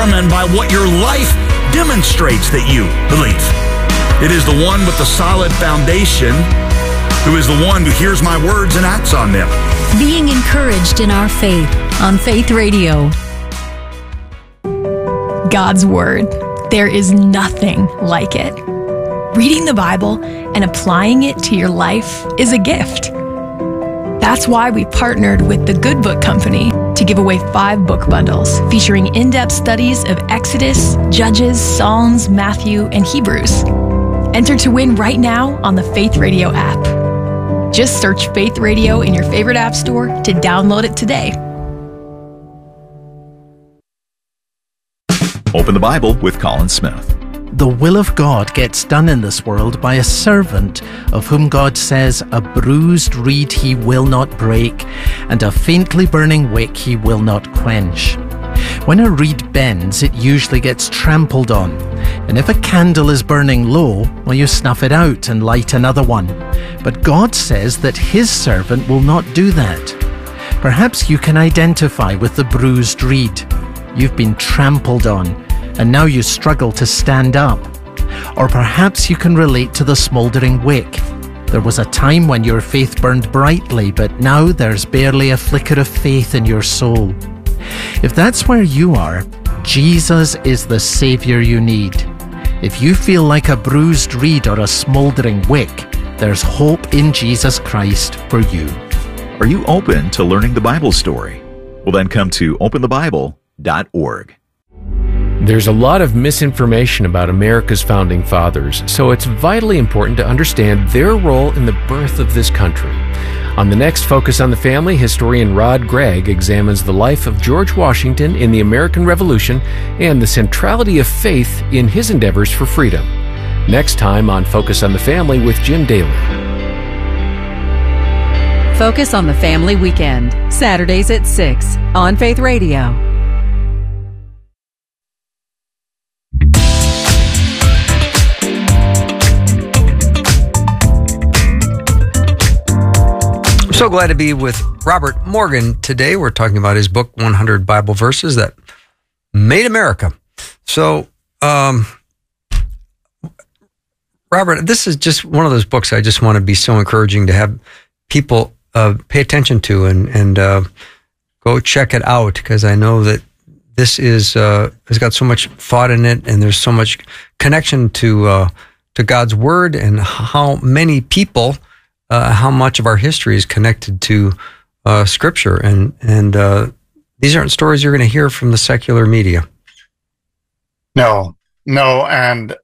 determined by what your life demonstrates that you believe. It is the one with the solid foundation who is the one who hears my words and acts on them. Being encouraged in our faith on Faith Radio. God's Word. There is nothing like it. Reading the Bible and applying it to your life is a gift. That's why we partnered with the Good Book Company to give away 5 book bundles featuring in-depth studies of Exodus, Judges, Psalms, Matthew, and Hebrews. Enter to win right now on the Faith Radio app. Just search Faith Radio in your favorite app store to download it today. Open the Bible with Colin Smith. The will of God gets done in this world by a servant of whom God says, a bruised reed he will not break, and a faintly burning wick he will not quench. When a reed bends, it usually gets trampled on, and if a candle is burning low, well, you snuff it out and light another one. But God says that his servant will not do that. Perhaps you can identify with the bruised reed. You've been trampled on, and now you struggle to stand up. Or perhaps you can relate to the smouldering wick. There was a time when your faith burned brightly, but now there's barely a flicker of faith in your soul. If that's where you are, Jesus is the Savior you need. If you feel like a bruised reed or a smouldering wick, there's hope in Jesus Christ for you. Are you open to learning the Bible story? Well, then come to openthebible.org. There's a lot of misinformation about America's founding fathers, so it's vitally important to understand their role in the birth of this country. On the next Focus on the Family, historian Rod Gregg examines the life of George Washington in the American Revolution and the centrality of faith in his endeavors for freedom. Next time on Focus on the Family with Jim Daly. Focus on the Family Weekend, Saturdays at 6 on Faith Radio. So glad to be with Robert Morgan today. We're talking about his book, 100 Bible Verses That Made America. So, Robert, this is just one of those books I just want to be so encouraging to have people pay attention to and go check it out, because I know that this is has got so much thought in it, and there's so much connection to God's Word and how many people. How much of our history is connected to Scripture, and these aren't stories you're going to hear from the secular media. No, and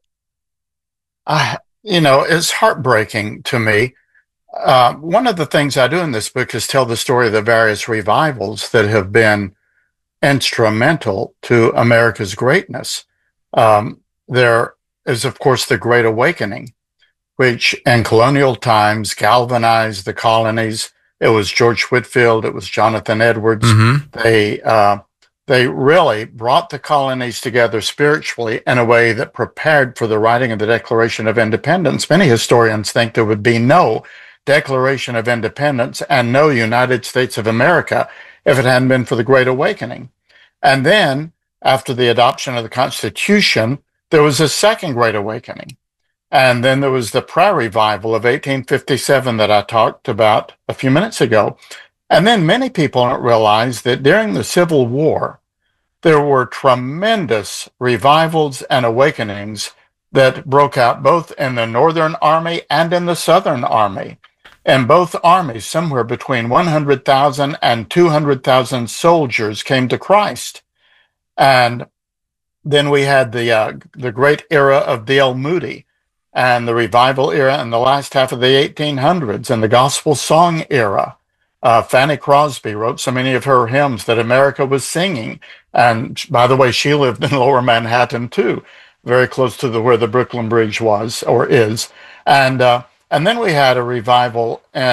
it's heartbreaking to me. One of the things I do in this book is tell the story of the various revivals that have been instrumental to America's greatness. There is, of course, the Great Awakening, which in colonial times galvanized the colonies. It was George Whitefield, it was Jonathan Edwards. Mm-hmm. They really brought the colonies together spiritually in a way that prepared for the writing of the Declaration of Independence. Many historians think there would be no Declaration of Independence and no United States of America if it hadn't been for the Great Awakening. And then, after the adoption of the Constitution, there was a second Great Awakening. And then there was the prayer revival of 1857 that I talked about a few minutes ago. And then many people don't realize that during the Civil War, there were tremendous revivals and awakenings that broke out both in the Northern Army and in the Southern Army. In both armies, somewhere between 100,000 and 200,000 soldiers came to Christ. And then we had the great era of D.L. Moody, and the revival era in the last half of the 1800s, and the gospel song era. Fanny Crosby wrote so many of her hymns that America was singing. And by the way, she lived in Lower Manhattan too, very close to where the Brooklyn Bridge was or is. And then we had a revival in